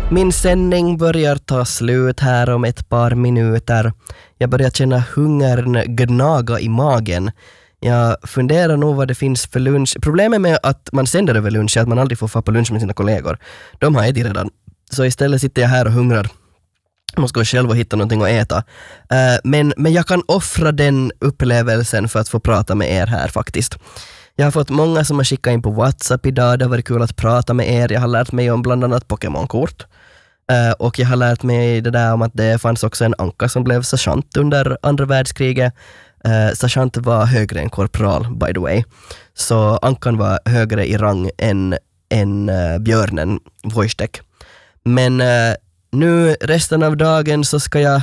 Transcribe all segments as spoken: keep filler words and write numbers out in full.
Min sändning börjar ta slut här om ett par minuter. Jag börjar känna hungern gnaga i magen. Jag funderar nog vad det finns för lunch. Problemet med att man sänder över lunch är att man aldrig får få på lunch med sina kollegor. De har ätit redan. Så istället sitter jag här och hungrar. Jag måste gå själv och hitta någonting att äta. Uh, men, men jag kan offra den upplevelsen för att få prata med er här faktiskt. Jag har fått många som har skickat in på WhatsApp idag. Det har varit kul att prata med er. Jag har lärt mig om bland annat Pokémon-kort. Uh, och jag har lärt mig det där om att det fanns också en anka som blev sergeant under andra världskriget. Uh, sergeant var högre än korpral, by the way. Så ankan var högre i rang än, än uh, björnen, Wojtek. Men uh, nu resten av dagen så ska jag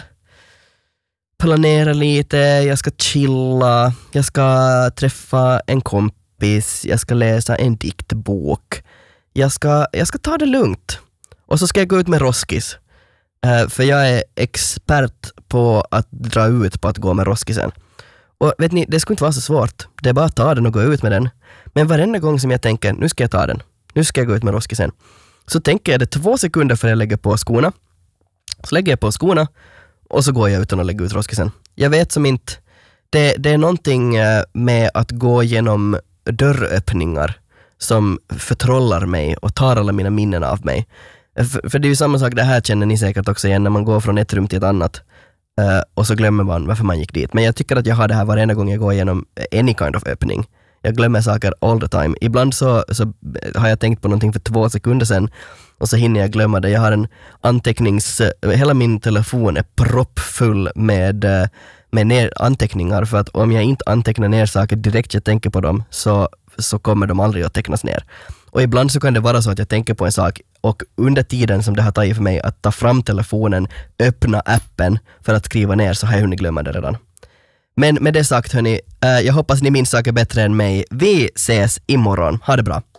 planera lite, jag ska chilla, jag ska träffa en kompis, jag ska läsa en diktbok. Jag ska, jag ska ta det lugnt. Och så ska jag gå ut med roskis. Uh, för jag är expert på att dra ut på att gå med roskisen. Och vet ni, det skulle inte vara så svårt. Det är bara att ta den och gå ut med den. Men varenda gång som jag tänker, nu ska jag ta den. Nu ska jag gå ut med roskisen. Så tänker jag det två sekunder för jag lägger på skorna. Så lägger jag på skorna. Och så går jag utan att lägga ut roskisen. Jag vet som inte... Det, det är någonting med att gå genom dörröppningar som förtrollar mig och tar alla mina minnen av mig. För, för det är ju samma sak, det här känner ni säkert också igen när man går från ett rum till ett annat. Uh, och så glömmer man varför man gick dit. Men jag tycker att jag har det här varenda gång jag går igenom any kind of öppning. Jag glömmer saker all the time. Ibland så, så har jag tänkt på någonting för två sekunder sedan och så hinner jag glömma det. Jag har en antecknings... Hela min telefon är proppfull med, med ner, anteckningar för att om jag inte antecknar ner saker direkt jag tänker på dem så, så kommer de aldrig att tecknas ner. Och ibland så kan det vara så att jag tänker på en sak och under tiden som det har tagit för mig att ta fram telefonen, öppna appen för att skriva ner så har jag hunnit glömma det redan. Men med det sagt hörni, jag hoppas ni minns saker bättre än mig. Vi ses imorgon. Ha det bra.